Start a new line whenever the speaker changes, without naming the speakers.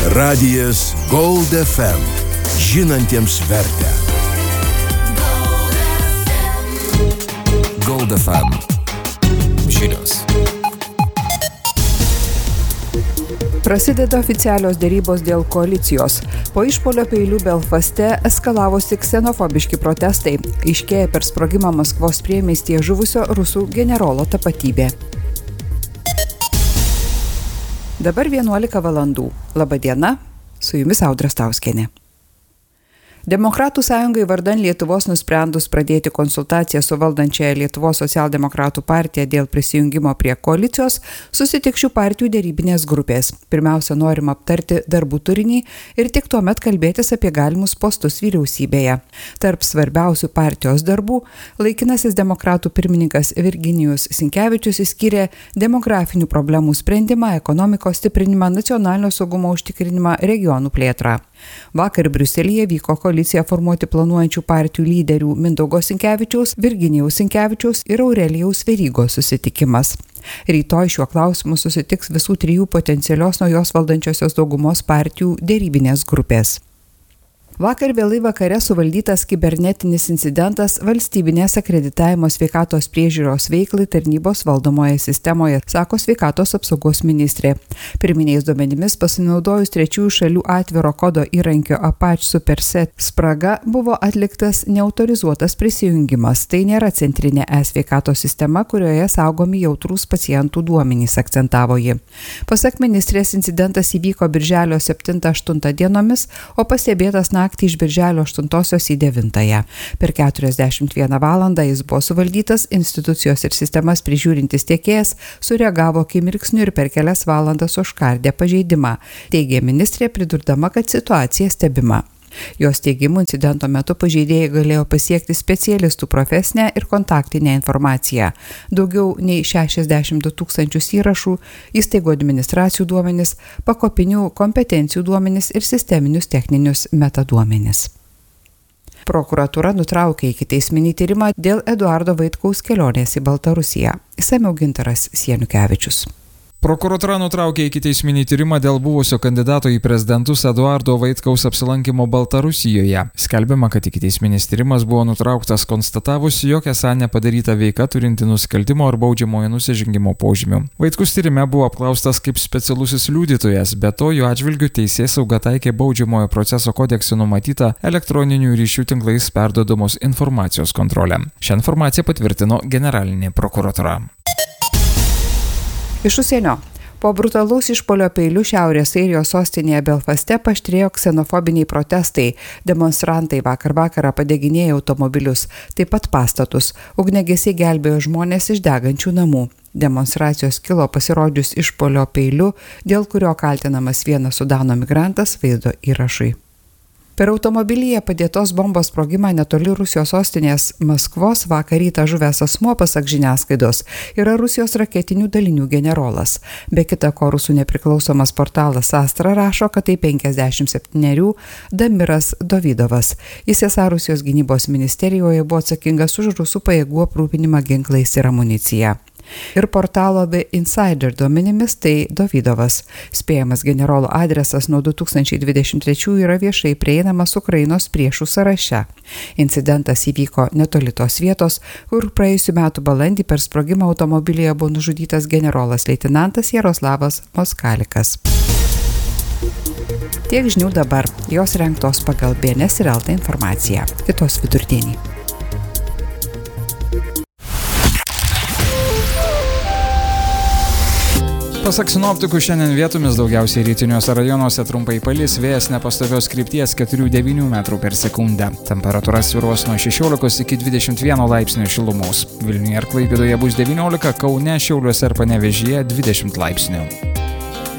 Radijas Gold FM. Žinantiems vertę. Gold FM. Žinios.
Prasideda oficialios dėrybos dėl koalicijos. Po išpuolio peiliu Belfaste eskalavosi ksenofobiški protestai. Aiškėja per sprogimą Maskvos priemiestyje žuvusio rusų generolo tapatybė. Dabar 11 valandų. Labą dieną, su jumis Audra Stauskienė. Demokratų sąjungai vardan Lietuvos nusprendus pradėti konsultaciją su valdančiaja Lietuvos socialdemokratų partija dėl prisijungimo prie koalicijos, susitiks šių partijų dėrybinės grupės. Pirmiausia, norima aptarti darbų turinį ir tik tuomet kalbėtis apie galimus postus vyriausybėje. Tarp svarbiausių partijos darbų laikinasis demokratų pirmininkas Virginijus Sinkevičius išskyrė demografinių problemų sprendimą, ekonomikos stiprinimą, nacionalinio saugumo užtikrinimą, regionų plėtrą. Vakar Briuselyje vyko koaliciją formuoti planuojančių partijų lyderių Mindaugo Sinkevičiaus, Virginijaus Sinkevičiaus ir Aurelijaus Verygos susitikimas. Rytoj šiuo klausimu susitiks visų trijų potencialios naujos valdančiosios daugumos partijų dėrybinės grupės. Vakar vėlai vakare suvaldytas kibernetinis incidentas valstybinės akreditavimo sveikatos priežiūros veiklai tarnybos valdomoje sistemoje, sako sveikatos apsaugos ministrė. Pirminiais duomenimis pasinaudojus trečiųjų šalių atviro kodo įrankio Apache Superset spraga buvo atliktas neautorizuotas prisijungimas. Tai nėra centrinė e-sveikatos sistema, kurioje saugomi jautrūs pacientų duomenys, akcentavo ji. Pasak ministrės, incidentas įvyko birželio 7-8 dienomis, o pastebėtas naktį iš birželio 8 į 9. Per 41 valandą jis buvo suvaldytas, institucijos ir sistemas prižiūrintis tiekėjas sureagavo akimirksniu ir per kelias valandas užkardė pažeidimą, teigė ministrė, pridurdama, kad situacija stebima. Jos teigimu, incidento metu pažeidėjai galėjo pasiekti specialistų profesinę ir kontaktinę informaciją. Daugiau nei 62 000 įrašų, įstaigų administracijų duomenis, pakopinių kompetencijų duomenis ir sisteminius techninius metaduomenis. Prokuratūra nutraukė ikiteisminį tyrimą dėl Eduardo Vaitkaus kelionės į Baltarusiją. Išsamiau Gintaras Sieniukevičius.
Prokuratūra nutraukė ikiteisminį tyrimą dėl buvusio kandidato į prezidentus Eduardo Vaitkaus apsilankimo Baltarusijoje. Skelbiama, kad ikiteisminis tyrimas buvo nutrauktas konstatavus, jog esą nepadaryta veika turinti nusikaltimo ar baudžiamojo nusižengimo požymių. Vaitkus tyrime buvo apklaustas kaip specialusis liudytojas, be to jo atžvilgiu teisėsauga taikė baudžiamojo proceso kodekse numatytą elektroninių ryšių tinklais perduodamos informacijos kontrolę. Šią informaciją patvirtino generalinė prokuratūra.
Iš užsienio. Po brutalaus išpuolio peiliu Šiaurės Airijos sostinėje Belfaste paaštrėjo ksenofobiniai protestai. Demonstrantai vakar vakarą padeginėjo automobilius, taip pat pastatus. Ugniagesiai gelbėjo žmonės iš degančių namų. Demonstracijos kilo pasirodžius išpuolio peiliu, dėl kurio kaltinamas vienas Sudano migrantas vaizdo įrašui. Per automobilyje padėtos bombos sprogimą netoli Rusijos sostinės Maskvos vakar rytą žuvęs asmuo, pasak žiniasklaidos, yra Rusijos raketinių dalinių generolas. Be kita ko, rusų nepriklausomas portalas Astra rašo, kad tai 57 Damiras Dovydovas. Jis esą Rusijos gynybos ministerijoje buvo atsakingas už rusų pajėgų aprūpinimą ginklais ir amunicija. Ir portalo The Insider duomenimis tai Dovydovas. Spėjamas generolo adresas nuo 2023 yra viešai prieinamas Ukrainos priešų sąraše. Incidentas įvyko netoli tos vietos, kur praėjusių metų balandį per sprogimą automobilyje buvo nužudytas generolas leitenantas Jaroslavas Moskalikas. Tiek žinių dabar. Jos rengtos pagal BNS ir LT informaciją. Kitos vidurdienį.
Pasak sinoptikų, šiandien vietomis daugiausiai rytiniuose rajonuose trumpai palis, vėjas nepastovios krypties 4-9 metrų per sekundę. Temperatūra svyruos nuo 16 iki 21 laipsnių šilumos. Vilniuje ir Klaipėdoje bus 19, Kaune, Šiauliuose ir Panevėžyje 20 laipsnių.